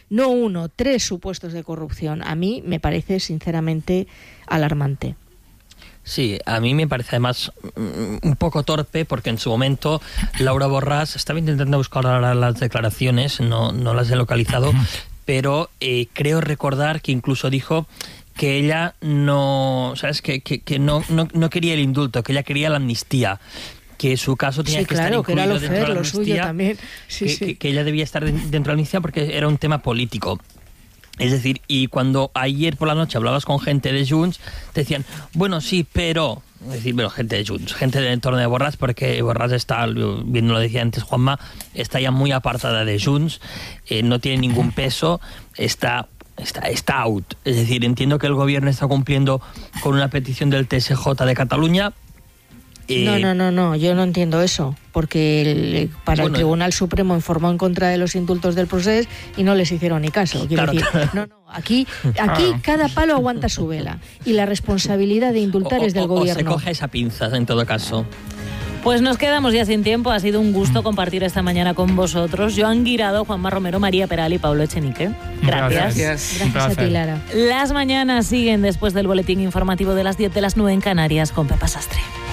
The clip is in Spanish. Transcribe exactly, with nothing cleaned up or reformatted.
no uno, tres supuestos de corrupción. A mí me parece sinceramente alarmante. Sí, a mí me parece además un poco torpe porque en su momento Laura Borràs, estaba intentando buscar ahora las declaraciones, no, no las he localizado, pero eh, creo recordar que incluso dijo que ella no, ¿sabes? Que, que, que no, no, no quería el indulto, que ella quería la amnistía, que su caso tenía sí, que claro, estar incluido que dentro fair, de la lo amnistía, suyo también. Sí, que, sí. Que, que ella debía estar dentro de la amnistía porque era un tema político. Es decir, y cuando ayer por la noche hablabas con gente de Junts, te decían, bueno, sí, pero... Es decir, pero gente de Junts, gente del entorno de Borràs, porque Borràs está, bien lo decía antes Juanma, está ya muy apartada de Junts, eh, no tiene ningún peso, está... Está, está out. Es decir, entiendo que el gobierno está cumpliendo con una petición del T S J de Cataluña. Eh, no, no, no, no, yo no entiendo eso, porque el, para bueno, el Tribunal Supremo informó en contra de los indultos del Procés y no les hicieron ni caso. Quiero claro, decir, claro. no, no, aquí, aquí cada palo aguanta su vela y la responsabilidad de indultar o, es del o, gobierno. O se coge esa pinza en todo caso. Pues nos quedamos ya sin tiempo. Ha sido un gusto compartir esta mañana con vosotros. Joan Guirado, Juanma Romero, María Peral y Pablo Echenique. Gracias. Gracias, Gracias a ti, Lara. Las mañanas siguen después del boletín informativo de las diez de las nueve en Canarias con Pepa Sastre.